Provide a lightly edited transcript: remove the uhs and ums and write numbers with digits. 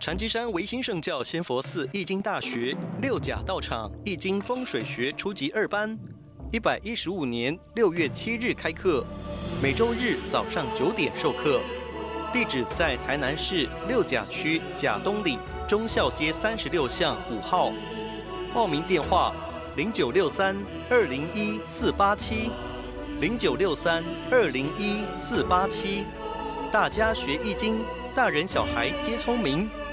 禅机山唯心圣教仙佛寺易经大学六甲道场易经风水学初级2班，115年6月7日开课，每周日早上9点授课。地址在台南市六甲区甲东里忠孝街36巷5号。报名电话：0963-201-487，0963-201-487。大家学易经，大人小孩皆聪明。